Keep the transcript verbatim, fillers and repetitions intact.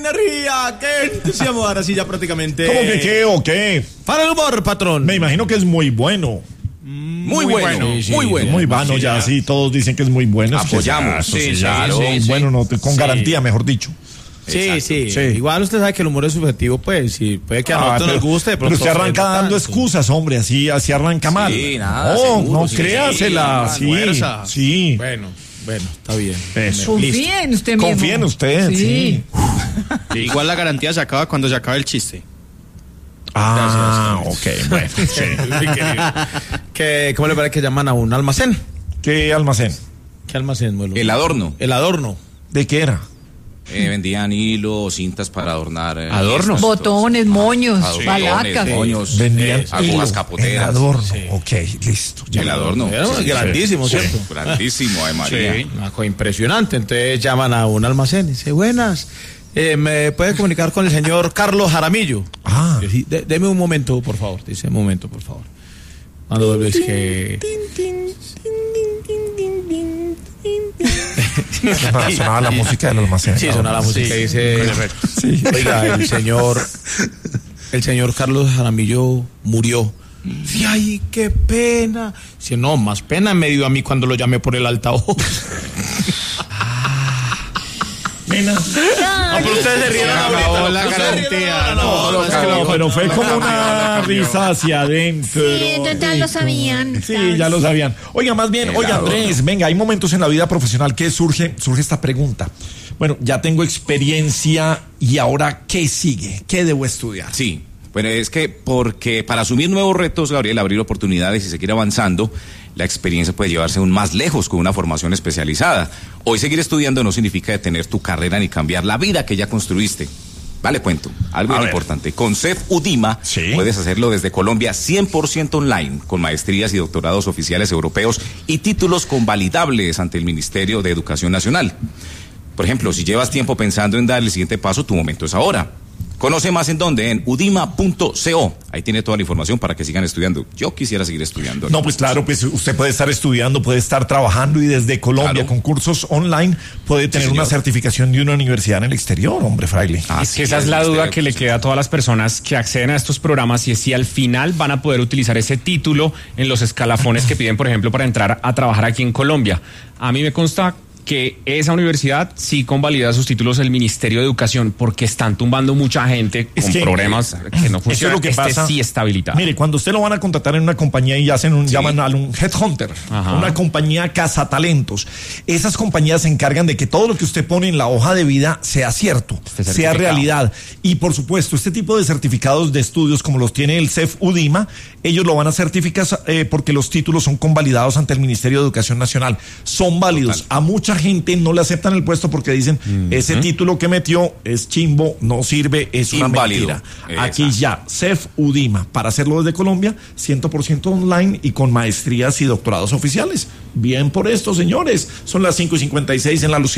energía! ¡Qué entusiasmo! Ahora sí, ya prácticamente. ¿Cómo que qué o qué? Para el humor, patrón. Me imagino que es muy bueno. Muy, muy bueno, bueno, sí, muy sí, bueno. Muy bueno, Sí, ya, ya. sí, todos dicen que es muy bueno. Es que Apoyamos. sí, Sí, sí, claro, sí, sí. bueno, no, con Sí. garantía, mejor dicho. Sí, sí, Sí. Igual usted sabe que el humor es subjetivo, pues. Sí, puede que a Ah, nosotros pero, nos guste. de pero pronto usted arranca ofenda dando tanto. excusas, hombre, así, así arranca mal. Sí, nada, No, seguro, no sí, créasela, sí, sí, fuerza. sí. Bueno, bueno, está bien. Eso. Confía en usted mismo. Confía en usted, sí. Igual la garantía se acaba cuando se acaba el chiste. Ah, ok, bueno, sí. ¿Qué, ¿Cómo le parece que llaman a un almacén? ¿Qué almacén? ¿Qué almacén, Muelo? El adorno. El adorno. ¿De qué era? Eh, vendían hilos, cintas para adornar. eh, Adornos. fiestas, Botones, todo. moños, Adobones, balacas. moños, Vendían eh, agujas hilo, capoteras. el adorno. Sí. Ok, listo. ya. El adorno. Era Sí, grandísimo, sí, ¿cierto? Grandísimo, de María. Sí. Una cosa impresionante. Entonces llaman a un almacén y dice, buenas, eh, ¿me puede comunicar con el señor Carlos Jaramillo? Ah. Sí, de- deme un momento, por favor. Dice, un momento, por favor. Cuando vuelves que... Sonaba, sonaba la música del almacén. Sí, suena la música y dice, Sí. oiga, el señor, el señor Carlos Jaramillo murió. Sí, ay, qué pena. Sí, no, más pena me dio a mí cuando lo llamé por el altavoz. Nena. No, pero ustedes se rieron ahorita. acabó la Ustedes se rieron garantía, ahora, no, no, es que No, lo- pero fue como una cambió. risa hacia adentro. Sí, ya lo sabían. Sí, ya lo sabían. Oiga, más bien, El oiga, adorno. Andrés, venga, hay momentos en la vida profesional que surge, surge esta pregunta. Bueno, ya tengo experiencia y ahora, ¿qué sigue? ¿Qué debo estudiar? Sí, bueno, es que porque para asumir nuevos retos, Gabriel, abrir oportunidades y seguir avanzando, la experiencia puede llevarse aún más lejos con una formación especializada. Hoy seguir estudiando no significa detener tu carrera ni cambiar la vida que ya construiste. Vale, cuento, algo A muy ver. importante. Con C E F UDIMA Sí. puedes hacerlo desde Colombia cien por ciento online, con maestrías y doctorados oficiales europeos y títulos convalidables ante el Ministerio de Educación Nacional. Por ejemplo, si llevas tiempo pensando en dar el siguiente paso, tu momento es ahora. Conoce más en dónde, en udima punto co. Ahí tiene toda la información para que sigan estudiando. Yo quisiera seguir estudiando. No, pues claro, pues usted puede estar estudiando, puede estar trabajando y desde Colombia Claro. con cursos online puede tener señor. una certificación de una universidad en el exterior, hombre, fraile. Ah, Es que esa es la duda que le queda a todas las personas que acceden a estos programas y es si al final van a poder utilizar ese título en los escalafones que piden, por ejemplo, para entrar a trabajar aquí en Colombia. A mí me consta que esa universidad sí convalida sus títulos el Ministerio de Educación porque están tumbando mucha gente Es con que- problemas que no Eso es funcionan. lo que Este pasa. sí está habilitado. Mire, cuando usted lo van a contratar en una compañía y hacen un, llaman a un headhunter, Ajá. una compañía cazatalentos, esas compañías se encargan de que todo lo que usted pone en la hoja de vida sea cierto, Esté sea certificado. realidad. Y por supuesto, este tipo de certificados de estudios como los tiene el C E F UDIMA, ellos lo van a certificar eh, porque los títulos son convalidados ante el Ministerio de Educación Nacional. Son válidos. A mucha gente no le aceptan el puesto porque dicen, ese título que metió es chimbo, no sirve, es una Inválido. mentira. Aquí Exacto. ya, C E F UDIMA, para hacerlo desde Colombia, cien por ciento online y con maestrías y doctorados oficiales. Bien por esto, señores. Son las cinco y cincuenta y seis en la Lucía.